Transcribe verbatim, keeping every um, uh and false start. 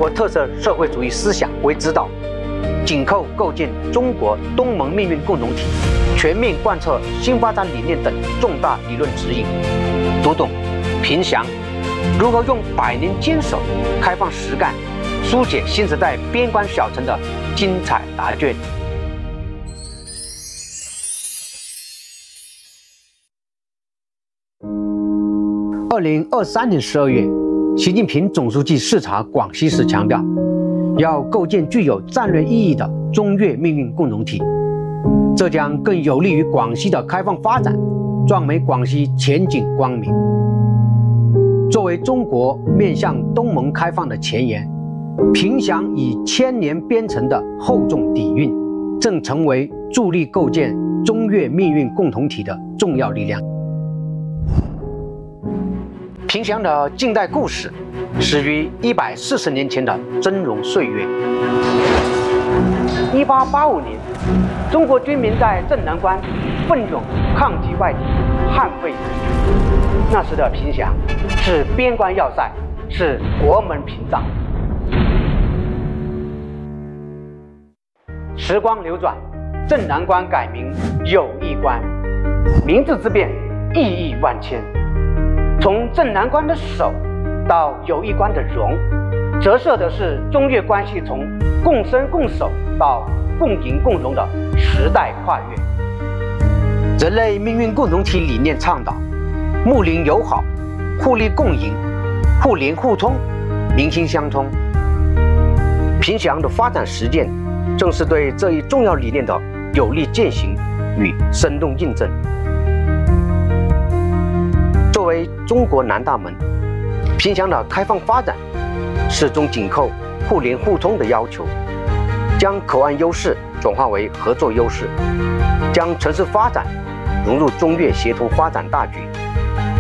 国特色社会主义思想为指导，紧扣构建中国东盟命运共同体、全面贯彻新发展理念等重大理论指引，读懂凭祥如何用百年坚守、开放实干，书写新时代边关小城的精彩答卷。二零二三年十二月，习近平总书记视察广西时强调，要构建具有战略意义的中越命运共同体，这将更有利于广西的开放发展，壮美广西前景光明。作为中国面向东盟开放的前沿，凭祥以千年编成的厚重底蕴，正成为助力构建中越命运共同体的重要力量。凭祥的近代故事始于一百四十年前的峥嵘岁月。一八八五年，中国军民在镇南关奋勇抗击外敌，捍卫自主。那时的凭祥是边关要塞，是国门屏障。时光流转，镇南关改名友谊关，名字之变，意义万千。从镇南关的守到友谊关的荣，折射的是中越关系从共生共守到共赢共荣的时代跨越。人类命运共同体理念倡导睦邻友好、互利共赢、互联互通、民心相通。凭祥的发展实践正是对这一重要理念的有力践行与生动印证。作为中国南大门，凭祥的开放发展始终紧扣互联互通的要求，将口岸优势转化为合作优势，将城市发展融入中越协同发展大局，